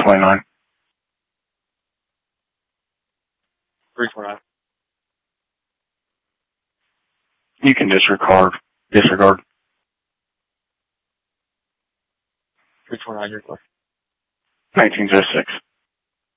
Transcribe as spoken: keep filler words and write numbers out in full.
twenty-nine. three twenty-nine. You can disregard. Disregard. three twenty-nine, your question. nineteen oh six.